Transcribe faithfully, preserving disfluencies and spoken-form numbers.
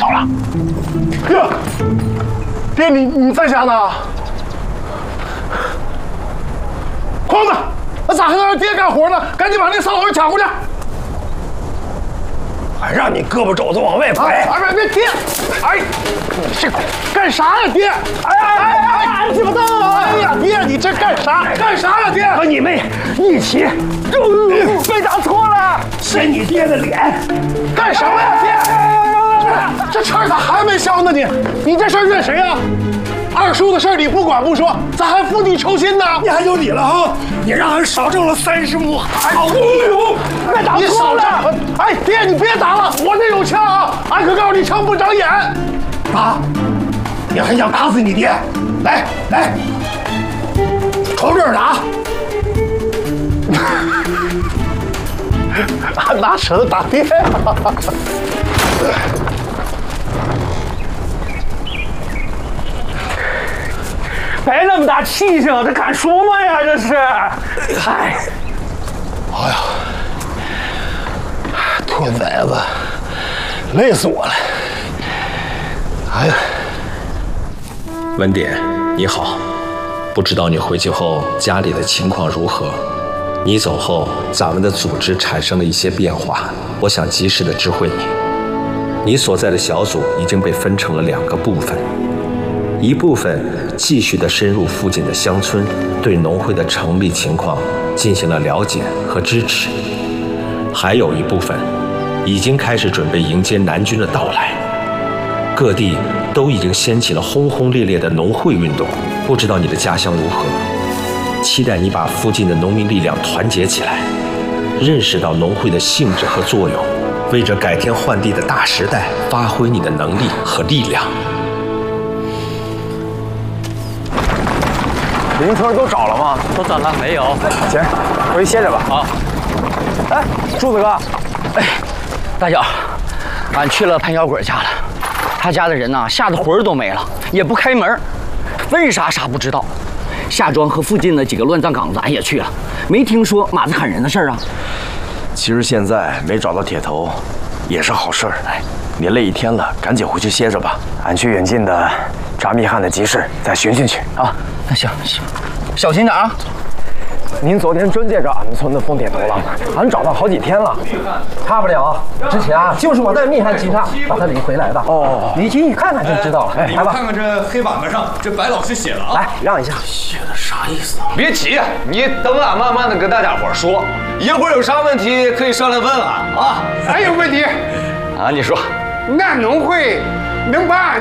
找了。哟，爹，你你在家呢？筐子，那咋还能让爹干活呢？赶紧把那扫帚抢过去。 还让你胳膊肘子往外摆！ 哎，别别爹！哎，你这干啥呀，爹？哎哎哎哎！你怎么动啊？哎呀，爹，你这干啥？干啥呀，爹？ 和你们一起， 被打错了， 掀你爹的脸！ 干什么呀，爹？这气儿咋还没消呢？你你这事儿怨谁呀？二叔的事儿你不管不说，咋还釜底抽薪呢？ 你还有理了啊！你让俺少挣了三十亩，好无勇！ 别打错了！哎，爹，你别打了，我这有枪啊！俺可告诉你，枪不长眼。 打！你还想打死你爹？来来，朝这儿打！ 俺哪舍得打爹呀？ 别那么大气性，这敢说吗呀？这是，哎， 哎呀，兔崽子，累死我了！哎呀， 文典，你好，不知道你回去后家里的情况如何？你走后，咱们的组织产生了一些变化，我想及时的知会你。你所在的小组已经被分成了两个部分。一部分继续的深入附近的乡村，对农会的成立情况进行了了解和支持；还有一部分已经开始准备迎接南军的到来。各地都已经掀起了轰轰烈烈的农会运动，不知道你的家乡如何？期待你把附近的农民力量团结起来，认识到农会的性质和作用，为着改天换地的大时代发挥你的能力和力量。 灵车都找了吗？ 都找了没有？ 行，回去歇着吧。 好。 哎，柱子哥， 哎，大脚，俺去了潘小鬼家了，他家的人呐、啊，吓得魂儿都没了，也不开门，问啥啥不知道。夏庄和附近的几个乱葬岗子俺也去了，没听说马子砍人的事儿啊。 其实现在没找到铁头，也是好事儿。哎，你累一天了，赶紧回去歇着吧。俺去远近的查密汉的集市再寻寻去啊。 那行行，小心点啊！ 您昨天真借着俺们村的封铁头了，俺找到好几天了，差不了。之前啊，就是我在密汉集上把他领回来的。哦，你进去看看就知道了。哎， 你们看看这黑板板上，这白老师写了啊。 来，让一下。 写的啥意思啊？ 别急，你等俺慢慢的跟大家伙说，一会儿有啥问题可以上来问俺啊。 还有问题？ 啊，你说， 俺农会能把俺